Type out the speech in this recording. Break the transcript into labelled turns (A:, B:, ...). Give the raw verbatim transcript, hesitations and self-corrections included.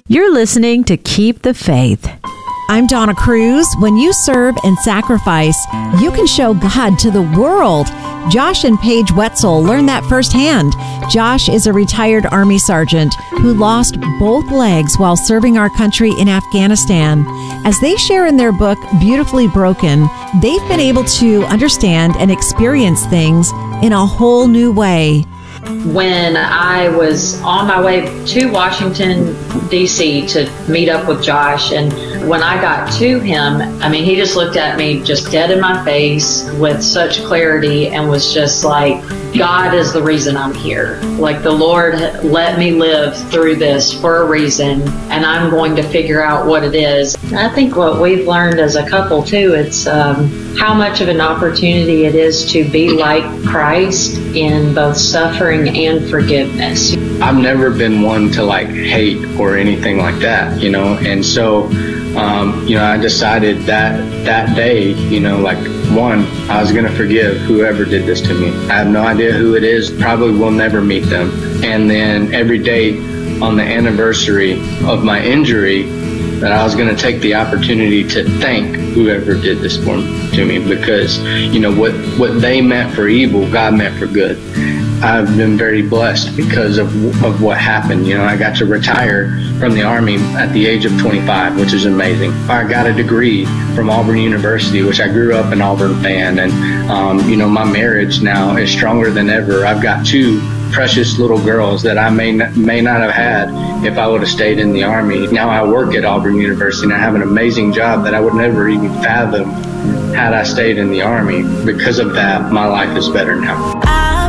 A: You're listening to Keep the Faith. I'm Donna Cruz. When you serve and sacrifice, you can show God to the world. Josh and Paige Wetzel learned that firsthand. Josh is a retired Army sergeant who lost both legs while serving our country in Afghanistan. As they share in their book, Beautifully Broken, they've been able to understand and experience things in a whole new way.
B: When I was on my way to Washington, D C to meet up with Josh, and when I got to him, I mean, he just looked at me just dead in my face with such clarity and was just like, God is the reason I'm here. Like, the Lord let me live through this for a reason, and I'm going to figure out what it is. I think what we've learned as a couple, too, it's um, how much of an opportunity it is to be like Christ in both suffering and forgiveness.
C: I've never been one to, like, hate or anything like that, you know, and so, um, you know, I decided that that day, you know, like, one, I was going to forgive whoever did this to me. I have no idea who it is, probably will never meet them. And then every day on the anniversary of my injury, that I was going to take the opportunity to thank whoever did this for me, to me, because, you know, what, what they meant for evil, God meant for good. I've been very blessed because of of what happened. You know, I got to retire from the Army at the age of twenty-five, which is amazing. I got a degree from Auburn University, which I grew up an Auburn fan, and um, you know, my marriage now is stronger than ever. I've got two precious little girls that I may not, may not have had if I would have stayed in the Army. Now I work at Auburn University, and I have an amazing job that I would never even fathom had I stayed in the Army. Because of that, my life is better now.